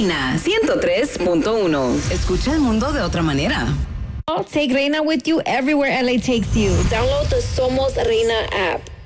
Reina 103.1. Escucha el mundo de otra manera. Take Reina with you everywhere LA takes you. Download the Somos Reina app.